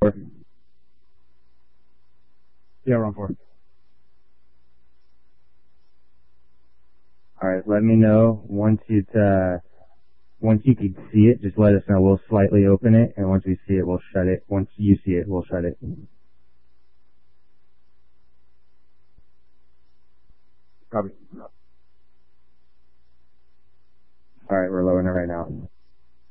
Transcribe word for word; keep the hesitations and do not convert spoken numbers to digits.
Yeah, we're on four. All right, let me know once it's uh once you can see it. Just let us know. We'll slightly open it, and once we see it, we'll shut it. Once you see it, we'll shut it. Copy. All right, we're lowering it right now.